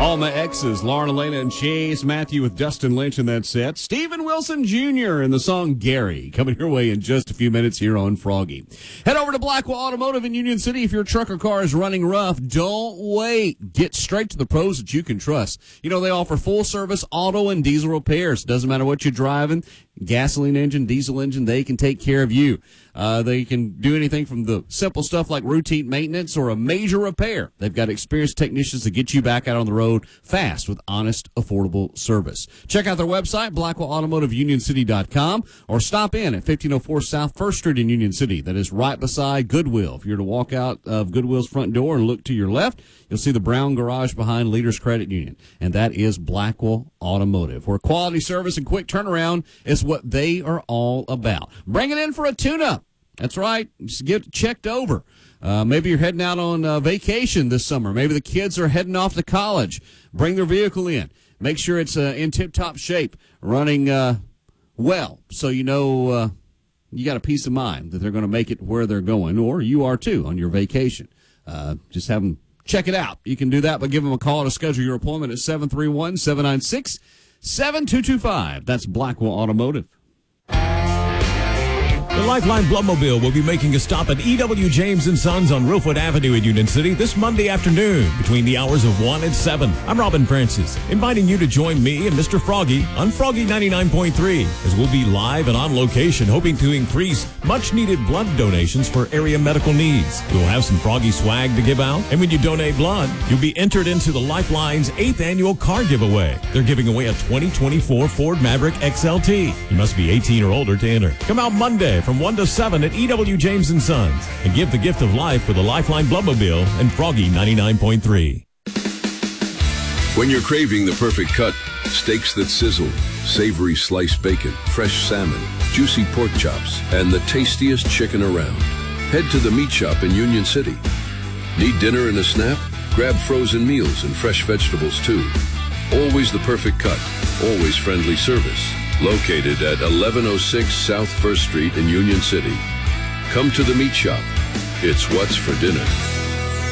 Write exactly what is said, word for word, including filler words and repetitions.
All my exes, Lauren, Elena, and Chase Matthew with Dustin Lynch in that set. Steven Wilson Junior in the song Gary, coming your way in just a few minutes here on Froggy. Head over to Blackwell Automotive in Union City. If your truck or car is running rough, don't wait. Get straight to the pros that you can trust. You know, they offer full-service auto and diesel repairs. Doesn't matter what you're driving, gasoline engine, diesel engine, they can take care of you. Uh, they can do anything from the simple stuff like routine maintenance or a major repair. They've got experienced technicians to get you back out on the road fast with honest, affordable service. Check out their website, blackwell automotive union city dot com, or stop in at fifteen oh four South First Street in Union City. That is right beside Goodwill. If you're to walk out of Goodwill's front door and look to your left, you'll see the brown garage behind Leaders Credit Union, and that is Blackwell Automotive, where quality service and quick turnaround is what they are all about. Bring it in for a tune-up. That's right. Just get checked over. Uh, maybe you're heading out on uh, vacation this summer. Maybe the kids are heading off to college. Bring their vehicle in. Make sure it's uh, in tip-top shape, running uh, well, so you know uh, you got a peace of mind that they're going to make it where they're going, or you are too on your vacation. Uh, just have them check it out. You can do that by giving them a call to schedule your appointment at seven three one, seven nine six, seven two two five. That's Blackwell Automotive. The Lifeline Bloodmobile will be making a stop at E W James and Sons on Roofwood Avenue in Union City this Monday afternoon between the hours of one and seven. I'm Robin Francis, inviting you to join me and Mister Froggy on Froggy ninety-nine point three as we'll be live and on location hoping to increase much-needed blood donations for area medical needs. We'll have some Froggy swag to give out, and when you donate blood, you'll be entered into the Lifeline's eighth annual car giveaway. They're giving away a twenty twenty-four Ford Maverick X L T. You must be eighteen or older to enter. Come out Monday from one to seven at E W James and Sons and give the gift of life with the Lifeline Bloodmobile and Froggy ninety-nine point three. When you're craving the perfect cut, steaks that sizzle, savory sliced bacon, fresh salmon, juicy pork chops, and the tastiest chicken around, head to the Meat Shop in Union City. Need dinner and a snap? Grab frozen meals and fresh vegetables too. Always the perfect cut, always friendly service. Located at eleven oh six South First Street in Union City. Come to the Meat Shop. It's what's for dinner.